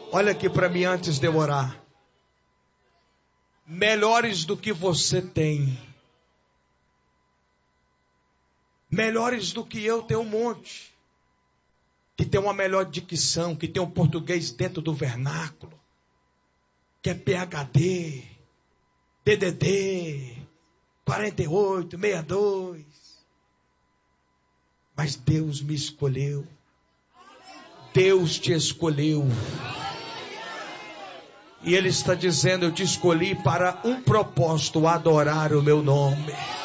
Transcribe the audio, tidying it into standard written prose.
Olha aqui para mim antes de eu orar. Melhores do que você tem. Melhores do que eu tem um monte. Que tem uma melhor dicção, que tem um português dentro do vernáculo. Que é PhD, DDD, 48, 62. Mas Deus me escolheu. Deus te escolheu. E Ele está dizendo, eu te escolhi para um propósito, adorar o meu nome.